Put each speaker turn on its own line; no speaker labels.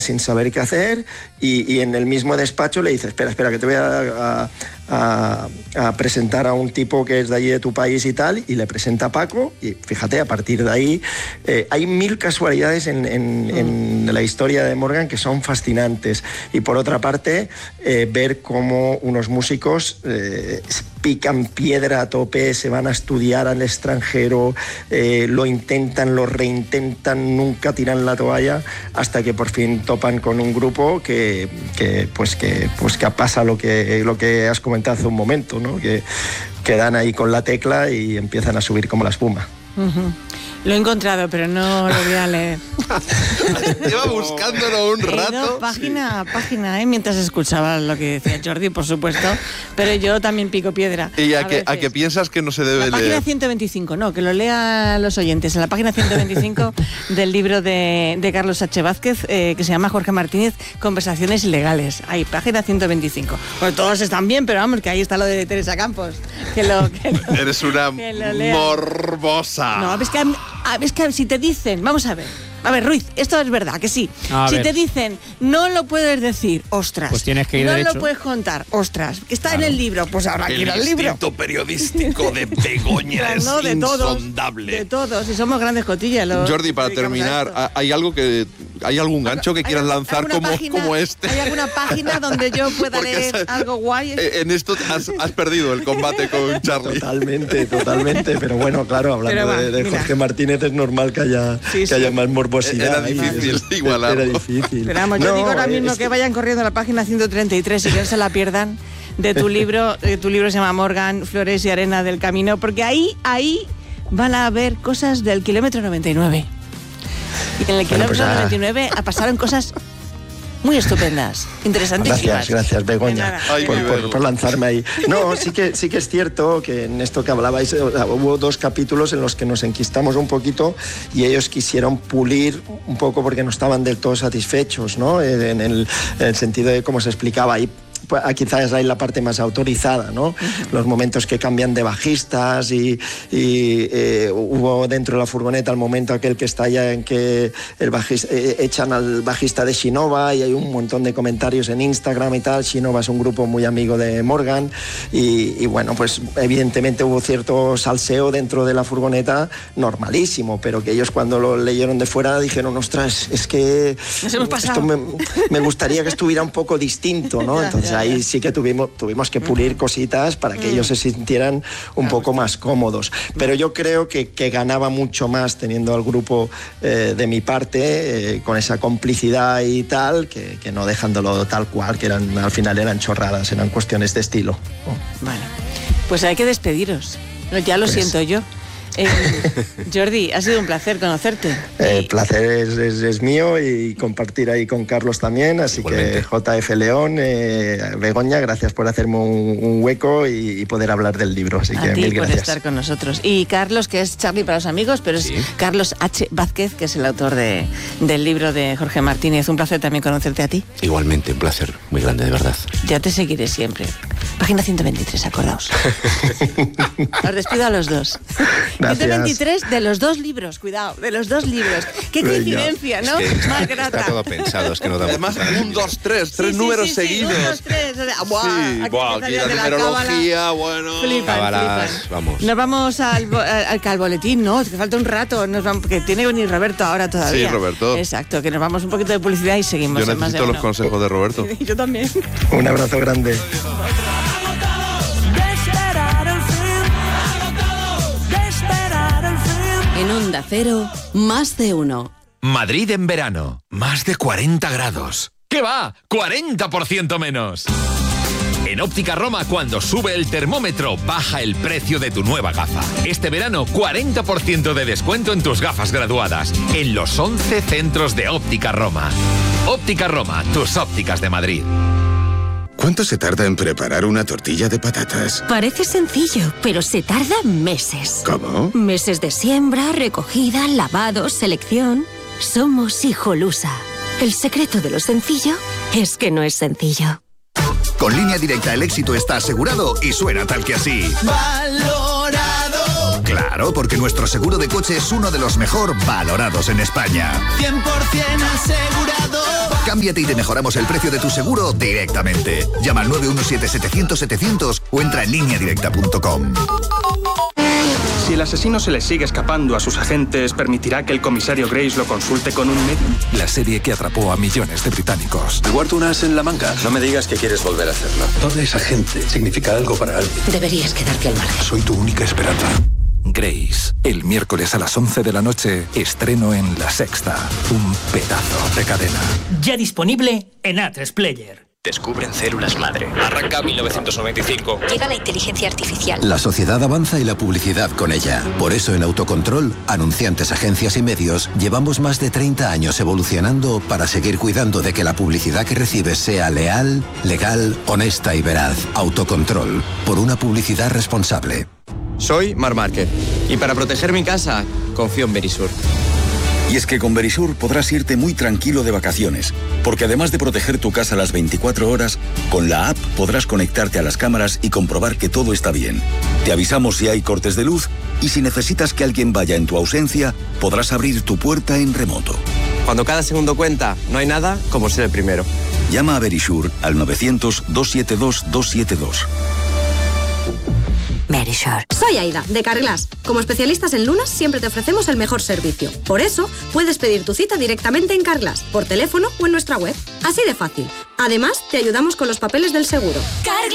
sin saber qué hacer y en el mismo despacho le dice, espera, que te voy a presentar a un tipo que es de allí de tu país y tal, y le presenta a Paco, y fíjate, a partir de ahí hay 1000 casualidades en la historia de Morgan que son fascinantes. Y por otra parte, ver cómo unos músicos pican piedra a tope, se van a estudiar al extranjero, lo intentan, lo reintentan, nunca tiran la toalla, hasta que por fin topan con un grupo que pasa lo que has comentado hace un momento, ¿no? Que dan ahí con la tecla y empiezan a subir como la espuma.
Uh-huh. Lo he encontrado, pero no lo voy a leer.
Lleva buscándolo un rato.
Página a página, mientras escuchaba lo que decía Jordi, por supuesto, pero yo también pico piedra.
¿Y a qué piensas que no se debe leer?
La página 125, no, que lo lean los oyentes. En la página 125 del libro de Carlos H. Vázquez, que se llama Jorge Martínez, Conversaciones Ilegales. Ahí, página 125. Bueno, todos están bien, pero vamos, que ahí está lo de Teresa Campos.
Eres una morbosa.
No, es que si te dicen, vamos a ver, Ruiz, esto es verdad, que sí. Si te dicen, no lo puedes decir, ostras.
Pues tienes que ir
no
derecho.
lo puedes contar, ostras. Que está en el libro, pues ahora quiero el libro.
El instinto periodístico de Begoña es insondable.
De todos, y somos grandes cotillas.
Jordi, para terminar, ¿hay algún gancho que quieras lanzar como este?
¿Hay alguna página donde yo pueda leer algo guay?
En esto has perdido el combate con Charlie.
Totalmente. Pero bueno, claro, hablando de Jorge Martínez, es normal que haya más morbosidad.
Era difícil igualar.
Era difícil.
Pero vamos, yo digo ahora mismo que vayan corriendo a la página 133 y que no se la pierdan de tu libro. Tu libro se llama Morgan, Flores y Arena del Camino, porque ahí van a ver cosas del kilómetro 99. Y en el kilómetro 99 pasaron cosas muy estupendas, interesantísimas.
Gracias, Begoña, por lanzarme ahí. No, sí que es cierto que en esto que hablabais, hubo 2 capítulos en los que nos enquistamos un poquito y ellos quisieron pulir un poco porque no estaban del todo satisfechos, ¿no? En el sentido de cómo se explicaba ahí. Quizás hay la parte más autorizada, ¿no? Los momentos que cambian de bajistas y hubo dentro de la furgoneta el momento aquel que estalla en que echan al bajista de Shinova y hay un montón de comentarios en Instagram y tal. Shinova es un grupo muy amigo de Morgan y bueno, pues evidentemente hubo cierto salseo dentro de la furgoneta normalísimo, pero que ellos cuando lo leyeron de fuera dijeron, ostras, es que esto me gustaría que estuviera un poco distinto, ¿no? Entonces ahí sí que tuvimos que pulir cositas para que ellos se sintieran un poco más cómodos. Pero yo creo que ganaba mucho más teniendo al grupo de mi parte, con esa complicidad y tal, que no dejándolo tal cual, que al final eran chorradas, eran cuestiones de estilo.
Vale, pues hay que despediros. Ya lo siento yo. Jordi, ha sido un placer conocerte.
El placer es mío y compartir ahí con Carlos también, así igualmente. Que JF León, Begoña, gracias por hacerme un hueco y poder hablar del libro, así que mil gracias por
estar con nosotros. Y Carlos, que es Charlie para los amigos, pero es Carlos H. Vázquez, que es el autor del libro de Jorge Martínez. Un placer también conocerte a ti.
Igualmente, un placer muy grande, de verdad.
Ya te seguiré siempre. Página 123, acordaos. Os despido a los dos.
Gracias.
123 de los 2 libros, cuidado, de los 2 libros. Qué coincidencia, ¿no?
Es que
más grata.
Está todo pensado, es que no damos.
Además, 1, 2, 3 números seguidos.
1, 2, 3.
Aquí la numerología, bueno.
Flipan.
Vamos.
Nos vamos al boletín, ¿no? Que falta un rato, porque tiene que venir Roberto ahora todavía.
Sí, Roberto.
Exacto, que nos vamos un poquito de publicidad y seguimos.
Yo necesito los consejos de Roberto.
Yo también.
Un abrazo grande.
En Onda Cero, Más de Uno.
Madrid en verano, más de 40 grados. ¿Qué va? ¡40% menos! En Óptica Roma, cuando sube el termómetro, baja el precio de tu nueva gafa. Este verano, 40% de descuento en tus gafas graduadas, en los 11 centros de Óptica Roma. Óptica Roma, tus ópticas de Madrid.
¿Cuánto se tarda en preparar una tortilla de patatas?
Parece sencillo, pero se tarda meses.
¿Cómo?
Meses de siembra, recogida, lavado, selección. Somos Hijolusa. El secreto de lo sencillo es que no es sencillo.
Con Línea Directa el éxito está asegurado y suena tal que así.
Valorado.
Claro, porque nuestro seguro de coche es uno de los mejor valorados en España.
100% asegurado.
Cámbiate y te mejoramos el precio de tu seguro directamente. Llama al 917-700-700 o entra en lineadirecta.com.
Si el asesino se le sigue escapando a sus agentes, ¿permitirá que el comisario Grace lo consulte con un medium?
La serie que atrapó a millones de británicos.
¿Me guardo un as en la manga? No me digas que quieres volver a hacerlo.
Toda esa gente significa algo para alguien.
Deberías quedarte al margen.
Soy tu única esperanza.
Grace, el miércoles a las 11 de la noche, estreno en La Sexta. Un pedazo de cadena.
Ya disponible en A3 Player.
Descubren células madre. Arranca 1995.
Llega la inteligencia artificial.
La sociedad avanza y la publicidad con ella. Por eso en Autocontrol, anunciantes, agencias y medios, llevamos más de 30 años evolucionando para seguir cuidando de que la publicidad que recibes sea leal, legal, honesta y veraz. Autocontrol, por una publicidad responsable.
Soy Marc Márquez y para proteger mi casa confío en Verisur.
Y es que con Verisur podrás irte muy tranquilo de vacaciones, porque además de proteger tu casa las 24 horas, con la app podrás conectarte a las cámaras y comprobar que todo está bien. Te avisamos si hay cortes de luz y si necesitas que alguien vaya en tu ausencia, podrás abrir tu puerta en remoto.
Cuando cada segundo cuenta, no hay nada como ser el primero.
Llama a Verisur al 900-272-272.
Verisur. Soy Aida, de Carglass. Como especialistas en lunas, siempre te ofrecemos el mejor servicio. Por eso, puedes pedir tu cita directamente en Carglass, por teléfono o en nuestra web. Así de fácil. Además, te ayudamos con los papeles del seguro.